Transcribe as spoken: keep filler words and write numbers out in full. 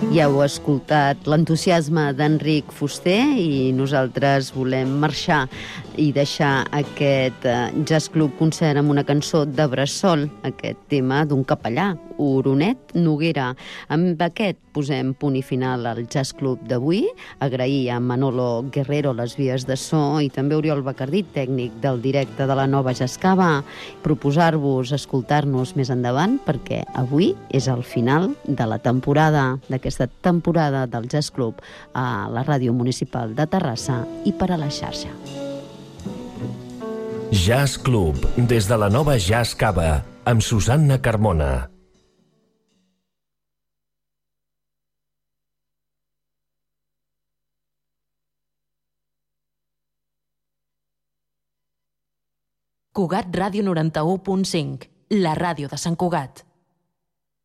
Ja heu escoltat l'entusiasme d'Enric Fuster i nosaltres volem marxar i deixar aquest Jazz Club concert amb una cançó de Bressol, aquest tema d'un capellà, Oronet Noguera. Amb aquest posem punt i final al Jazz Club d'avui. Agrair a Manolo Guerrero les vies de so i també Oriol Bacardí, tècnic del directe de la Nova Jascava. Proposar-vos escoltar-nos més endavant perquè avui és el final de la temporada, d'aquesta temporada del Jazz Club a la Ràdio Municipal de Terrassa i per a la xarxa. Jazz Club, des de la Nova Jascava, amb Susanna Carmona. Cugat Ràdio noranta-u punt cinc, la ràdio de Sant Cugat.